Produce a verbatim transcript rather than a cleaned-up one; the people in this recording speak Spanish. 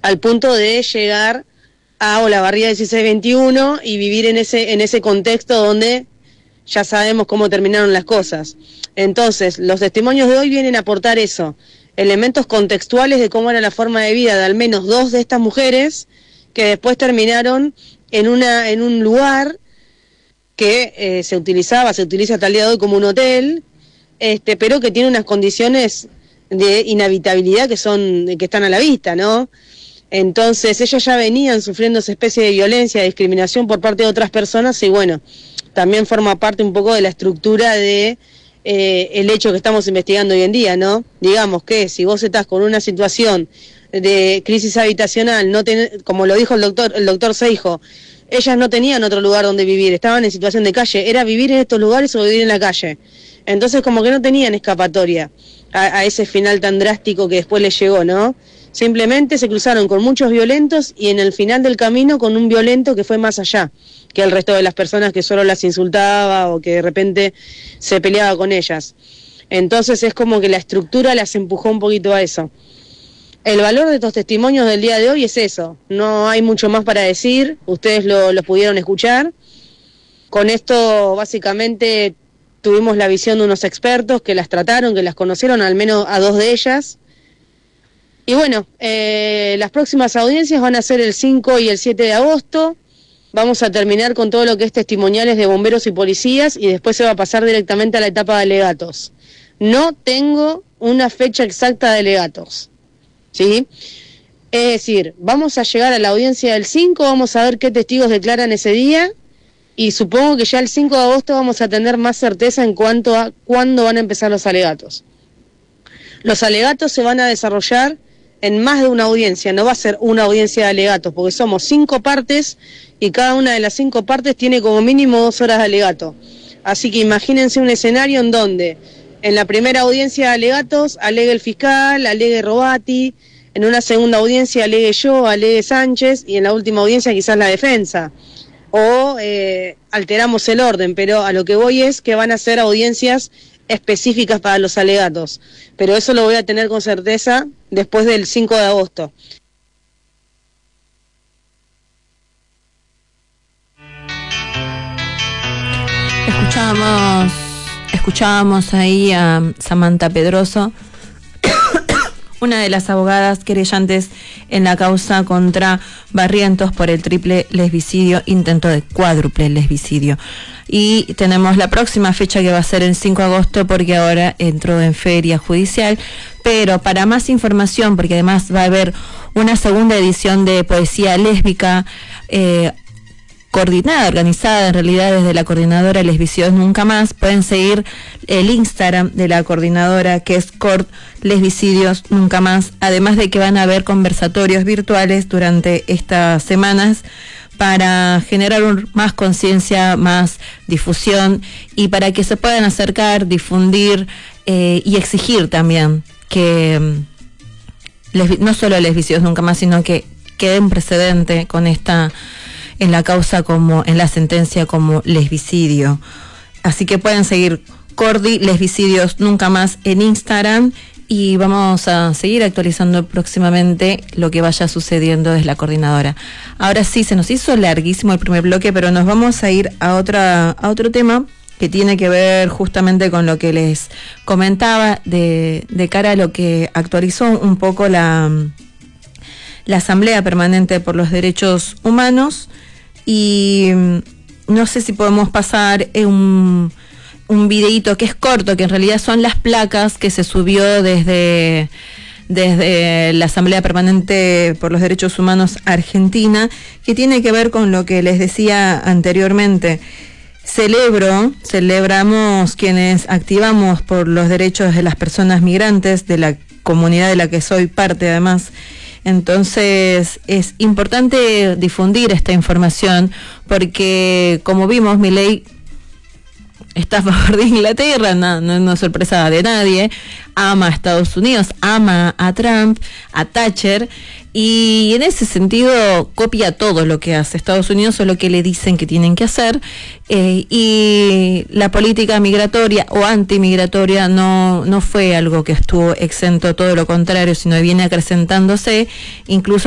al punto de llegar a Olavarría dieciséis veintiuno y vivir en ese, en ese contexto donde ya sabemos cómo terminaron las cosas. Entonces, los testimonios de hoy vienen a aportar eso, elementos contextuales de cómo era la forma de vida de al menos dos de estas mujeres que después terminaron en, una, en un lugar que eh, se utilizaba, se utiliza hasta el día de hoy como un hotel, este, pero que tiene unas condiciones de inhabitabilidad que son, que están a la vista, ¿no? Entonces ellos ya venían sufriendo esa especie de violencia, de discriminación por parte de otras personas y bueno, también forma parte un poco de la estructura de eh, el hecho que estamos investigando hoy en día, ¿no? Digamos que si vos estás con una situación de crisis habitacional, no ten, como lo dijo el doctor, el doctor Seijo, ellas no tenían otro lugar donde vivir, estaban en situación de calle, era vivir en estos lugares o vivir en la calle. Entonces como que no tenían escapatoria a, a ese final tan drástico que después les llegó, ¿no? Simplemente se cruzaron con muchos violentos y en el final del camino con un violento que fue más allá que el resto de las personas que solo las insultaba o que de repente se peleaba con ellas. Entonces es como que la estructura las empujó un poquito a eso. El valor de estos testimonios del día de hoy es eso, no hay mucho más para decir, ustedes lo, lo pudieron escuchar. Con esto básicamente tuvimos la visión de unos expertos que las trataron, que las conocieron, al menos a dos de ellas. Y bueno, eh, las próximas audiencias van a ser el cinco y el siete de agosto, vamos a terminar con todo lo que es testimoniales de bomberos y policías y después se va a pasar directamente a la etapa de alegatos. No tengo una fecha exacta de alegatos, ¿sí? Es decir, vamos a llegar a la audiencia del cinco, vamos a ver qué testigos declaran ese día y supongo que ya el cinco de agosto vamos a tener más certeza en cuanto a cuándo van a empezar los alegatos. Los alegatos se van a desarrollar en más de una audiencia, no va a ser una audiencia de alegatos, porque somos cinco partes y cada una de las cinco partes tiene como mínimo dos horas de alegato. Así que imagínense un escenario en donde en la primera audiencia de alegatos alegue el fiscal, alegue Robati, en una segunda audiencia alegue yo, alegue Sánchez y en la última audiencia quizás la defensa. O eh, alteramos el orden, pero a lo que voy es que van a ser audiencias específicas para los alegatos, pero eso lo voy a tener con certeza después del cinco de agosto. Escuchábamos, escuchábamos ahí a Samantha Pedroso, una de las abogadas querellantes en la causa contra Barrientos por el triple lesbicidio, intento de cuádruple lesbicidio. Y tenemos la próxima fecha que va a ser el cinco de agosto porque ahora entró en feria judicial, pero para más información, porque además va a haber una segunda edición de poesía lésbica, eh, coordinada, organizada en realidad desde la coordinadora Lesbicidios Nunca Más. Pueden seguir el Instagram de la coordinadora, que es Cort Lesbicidios Nunca Más, además de que van a haber conversatorios virtuales durante estas semanas para generar un, más conciencia, más difusión y para que se puedan acercar, difundir eh, y exigir también que lesbi- no solo Lesbicidios Nunca Más, sino que quede un precedente con esta en la causa como en la sentencia como lesbicidio. Así que pueden seguir Cordi Lesbicidios Nunca Más en Instagram y vamos a seguir actualizando próximamente lo que vaya sucediendo desde la coordinadora. Ahora sí, se nos hizo larguísimo el primer bloque, pero nos vamos a ir a otra a otro tema que tiene que ver justamente con lo que les comentaba de, de cara a lo que actualizó un poco la, la Asamblea Permanente por los Derechos Humanos. Y no sé si podemos pasar un, un videíto que es corto, que en realidad son las placas que se subió desde, desde la Asamblea Permanente por los Derechos Humanos Argentina, que tiene que ver con lo que les decía anteriormente. Celebro, celebramos quienes activamos por los derechos de las personas migrantes, de la comunidad de la que soy parte además. Entonces es importante difundir esta información porque, como vimos, Milei está a favor de Inglaterra, no, no, no es sorpresa de nadie, ama a Estados Unidos, ama a Trump, a Thatcher, y en ese sentido copia todo lo que hace Estados Unidos o lo que le dicen que tienen que hacer, eh, y la política migratoria o antimigratoria no, no fue algo que estuvo exento, todo lo contrario, sino viene acrecentándose, incluso